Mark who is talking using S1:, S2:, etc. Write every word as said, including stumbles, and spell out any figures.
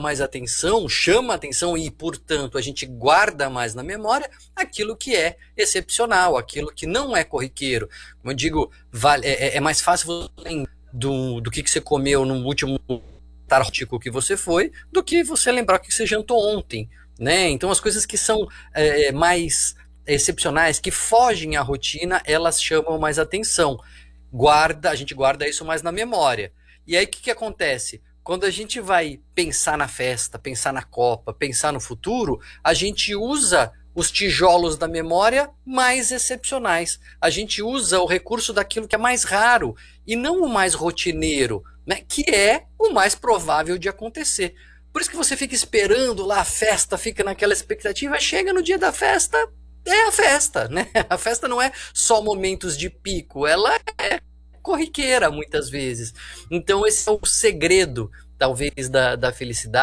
S1: mais atenção, chama atenção e, portanto, a gente guarda mais na memória aquilo que é excepcional, aquilo que não é corriqueiro. Como eu digo, vale, é, é mais fácil você lembrar do, do que, que você comeu no último tartístico que você foi, do que você lembrar o que você jantou ontem, né? Então as coisas que são é, mais excepcionais, que fogem à rotina, elas chamam mais atenção. Guarda, a gente guarda isso mais na memória. E aí o que, que acontece? Quando a gente vai pensar na festa, pensar na Copa, pensar no futuro, a gente usa os tijolos da memória mais excepcionais. A gente usa o recurso daquilo que é mais raro e não o mais rotineiro, né, que é o mais provável de acontecer. Por isso que você fica esperando lá a festa, fica naquela expectativa, chega no dia da festa, é a festa, né? A festa não é só momentos de pico, ela é corriqueira muitas vezes. Então esse é o segredo, talvez, da, da felicidade.